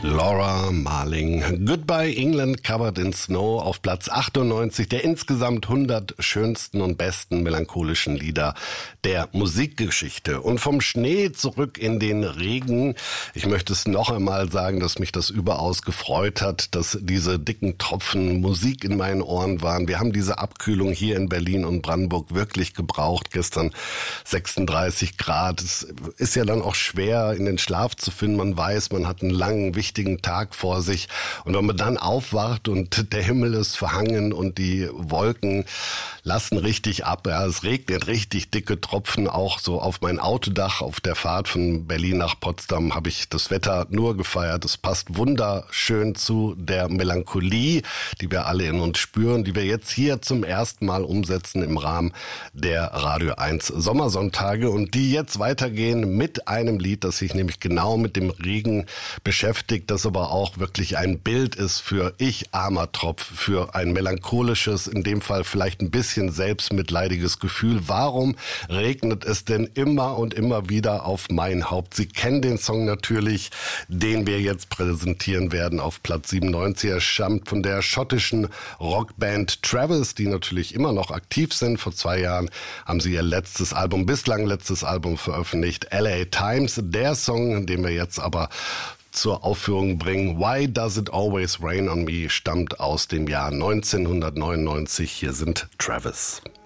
Laura Marling. Goodbye England Covered in Snow auf Platz 98 der insgesamt 100 schönsten und besten melancholischen Lieder der Musikgeschichte. Und vom Schnee zurück in den Regen. Ich möchte es noch einmal sagen, dass mich das überaus gefreut hat, dass diese dicken Tropfen Musik in meinen Ohren waren. Wir haben diese Abkühlung hier in Berlin und Brandenburg wirklich gebraucht. Gestern 36 Grad. Es ist ja dann auch schwer, in den Schlaf zu finden. Man weiß, man hat einen langen, wichtigen Tag vor sich. Und wenn man dann aufwacht und der Himmel ist verhangen und die Wolken lassen richtig ab. Ja, es regnet richtig dicke Tropfen, auch so auf mein Autodach. Auf der Fahrt von Berlin nach Potsdam habe ich das Wetter nur gefeiert. Es passt wunderschön zu der Melancholie, die wir alle in uns spüren, die wir jetzt hier zum ersten Mal umsetzen im Rahmen der Radio 1 Sommersonntage und die jetzt weitergehen mit einem Lied, das sich nämlich genau mit dem Regen beschäftigt, das aber auch wirklich ein Bild ist für Ich armer Tropf, für ein melancholisches, in dem Fall vielleicht ein bisschen selbstmitleidiges Gefühl. Warum regnet es denn immer und immer wieder auf mein Haupt? Sie kennen den Song natürlich, den wir jetzt präsentieren werden auf Platz 97. Er stammt von der schottischen Rockband Travis, die natürlich immer noch aktiv sind. Vor 2 Jahren haben sie ihr bislang letztes Album veröffentlicht, LA Times. Der Song, den wir jetzt aber zur Aufführung bringen, Why Does It Always Rain on Me, stammt aus dem Jahr 1999. Hier sind Travis.